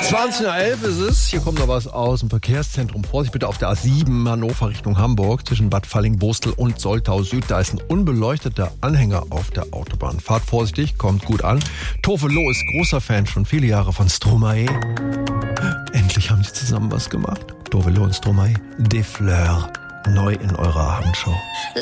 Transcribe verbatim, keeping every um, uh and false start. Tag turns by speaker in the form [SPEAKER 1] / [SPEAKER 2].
[SPEAKER 1] zwanzig nach elf ist es. Hier kommt noch was aus dem Verkehrszentrum. Vorsicht bitte auf der A sieben Hannover Richtung Hamburg zwischen Bad Falling-Bostel und Soltau Süd. Da ist ein unbeleuchteter Anhänger auf der Autobahn. Fahrt vorsichtig, kommt gut an. Tove Lo ist großer Fan, schon viele Jahre von Stromae. Endlich haben sie zusammen was gemacht. Tove Lo und Stromae. Des Fleurs. Neu in eurer Abendshow.